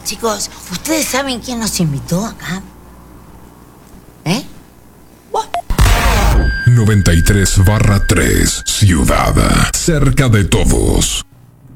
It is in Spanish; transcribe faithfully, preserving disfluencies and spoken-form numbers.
Chicos, ¿ustedes saben quién nos invitó acá? ¿Eh? noventa y tres barra tres, Ciudad, cerca de todos.